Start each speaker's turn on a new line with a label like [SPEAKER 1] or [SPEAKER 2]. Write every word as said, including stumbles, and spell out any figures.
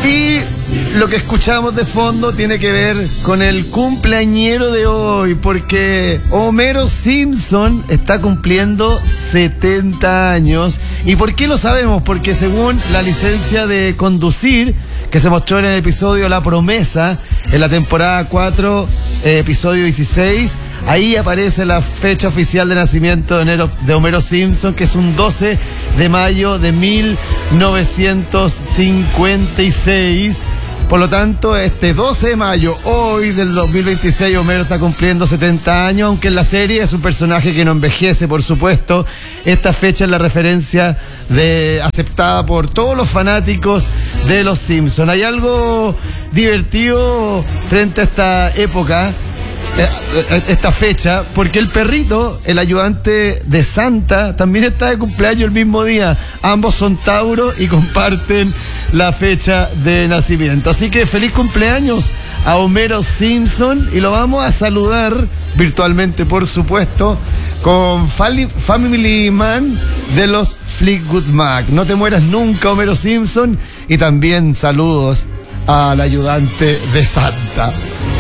[SPEAKER 1] Y lo que escuchamos de fondo tiene que ver con el cumpleañero de hoy, porque Homero Simpson está cumpliendo setenta años. ¿Y por qué lo sabemos? Porque según la licencia de conducir que se mostró en el episodio La Promesa, en la temporada cuatro, eh, episodio dieciséis, ahí aparece la fecha oficial de nacimiento de Homero Simpson, que es un doce de mayo de mil novecientos cincuenta y seis. Por lo tanto, este doce de mayo, hoy del dos mil veintiséis, Homero está cumpliendo setenta años, aunque en la serie es un personaje que no envejece, por supuesto. Esta fecha es la referencia de, aceptada por todos los fanáticos de Los Simpsons. Hay algo divertido frente a esta época, esta fecha, porque el perrito, el ayudante de Santa, también está de cumpleaños el mismo día. Ambos son Tauro y comparten la fecha de nacimiento. Así que feliz cumpleaños a Homero Simpson, y lo vamos a saludar virtualmente, por supuesto, con Family Man de los Fleetwood Mac. No te mueras nunca, Homero Simpson, y también saludos al ayudante de Santa.